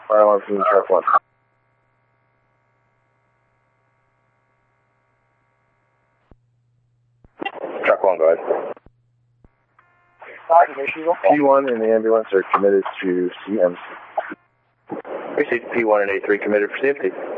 Fire alarm from truck 1. Truck 1, go ahead. P1 and the ambulance are committed to CMC. Received P1 and A3 committed for safety.